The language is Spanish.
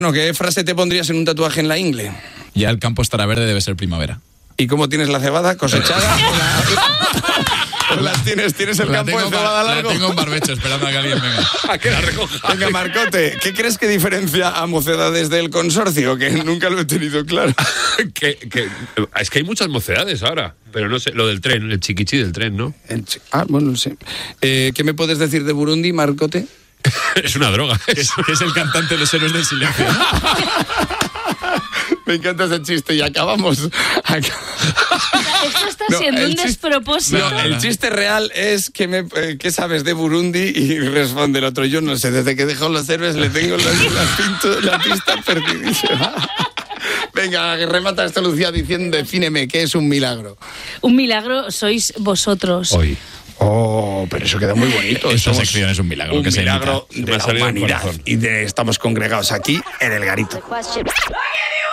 No, ¿qué frase te pondrías en un tatuaje en la ingle? Ya el campo estará verde, debe ser primavera. ¿Y cómo tienes la cebada? ¿Cosechada? ¿O la tienes el campo de cebada largo? La tengo en barbecho, esperando a que alguien venga. ¿A que la recoja? Venga, Marcote, ¿qué crees que diferencia a Mocedades del Consorcio? Que nunca lo he tenido claro. Es que hay muchas mocedades ahora, pero no sé, lo del tren, el chiquichi del tren, ¿no? Bueno, no sé. ¿Qué me puedes decir de Burundi, Marcote? Es una droga. Que es el cantante de Los Héroes del Silencio. Me encanta ese chiste y acabamos. Esto está siendo un despropósito. No, el chiste real es ¿qué sabes de Burundi? Y responde el otro, yo no sé, desde que dejó Los Héroes le tengo la pista perdidísima. Venga, remata esto, Lucía, diciendo, defíneme, ¿qué es un milagro? Un milagro sois vosotros. Hoy. Oh, pero eso queda muy bonito. Esta sección es un milagro. Un que milagro se de la humanidad. Y estamos congregados aquí en El Garito.